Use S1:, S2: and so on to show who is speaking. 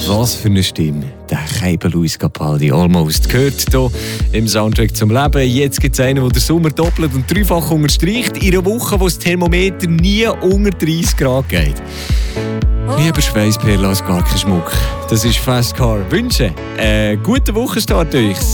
S1: Was für eine Stimme. Der Keiber Luis Capaldi, Almost, gehört hier im Soundtrack zum Leben. Jetzt gibt es einen, der den Sommer doppelt und dreifach unterstreicht. In einer Woche, wo das Thermometer nie unter 30 Grad geht. Lieber Schweissperlen als gar kein Schmuck. Das ist Fast Car. Wünsche einen guten Wochenstart euch.